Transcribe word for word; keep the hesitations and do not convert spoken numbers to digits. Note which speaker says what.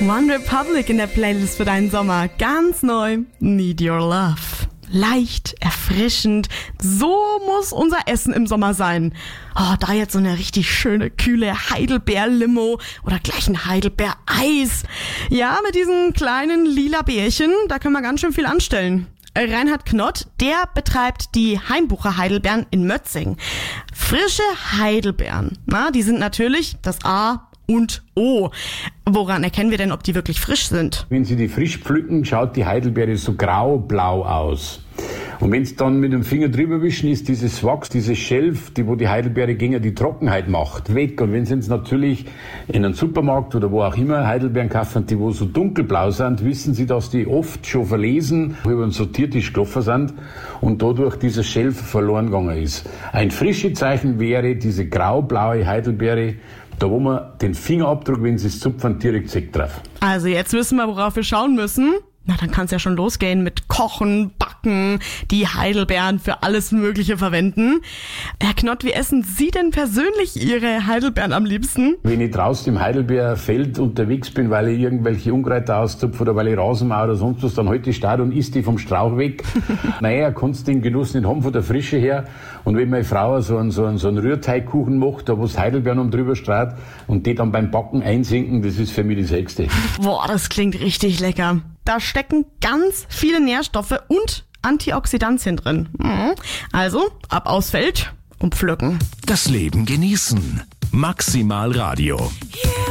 Speaker 1: One Republic in der Playlist für deinen Sommer. Ganz neu. Need Your Love. Leicht, erfrischend. So muss unser Essen im Sommer sein. Oh, da jetzt so eine richtig schöne, kühle Heidelbeer-Limo oder gleich ein Heidelbeer-Eis. Ja, mit diesen kleinen lila Bärchen, da können wir ganz schön viel anstellen. Reinhard Knott, der betreibt die Heimbucher Heidelbeeren in Mötzing. Frische Heidelbeeren, na, die sind natürlich das A und O. Woran erkennen wir denn, ob die wirklich frisch sind?
Speaker 2: Wenn Sie die frisch pflücken, schaut die Heidelbeere so grau-blau aus. Und wenn Sie dann mit dem Finger drüber wischen, ist dieses Wachs, dieses Schelf, die, wo die Heidelbeere gegen die Trockenheit macht, weg. Und wenn Sie jetzt natürlich in einem Supermarkt oder wo auch immer Heidelbeeren kaufen, die wo so dunkelblau sind, wissen Sie, dass die oft schon verlesen, über einen sortierten Stoffer sind und dadurch dieses Schelf verloren gegangen ist. Ein frisches Zeichen wäre diese grau-blaue Heidelbeere, da wo man den Fingerabdruck, wenn Sie es zupfen, direkt sieht drauf.
Speaker 1: Also jetzt wissen wir, worauf wir schauen müssen. Na, dann kann es ja schon losgehen mit Kochen, Backen, die Heidelbeeren für alles Mögliche verwenden. Herr Knott, wie essen Sie denn persönlich Ihre Heidelbeeren am liebsten?
Speaker 2: Wenn ich draußen im Heidelbeerfeld unterwegs bin, weil ich irgendwelche Unkräuter auszupfe oder weil ich Rasen mache oder sonst was, dann halte ich Start und isst die vom Strauch weg. Naja, kannst den Genuss nicht haben von der Frische her. Und wenn meine Frau so einen, so einen, so einen Rührteigkuchen macht, da wo es Heidelbeeren um drüber strahlt und die dann beim Backen einsinken, das ist für mich das Höchste.
Speaker 1: Boah, das klingt richtig lecker. Da stecken ganz viele Nährstoffe und Antioxidantien drin. Also, ab aufs Feld und pflücken.
Speaker 3: Das Leben genießen. Maximal Radio.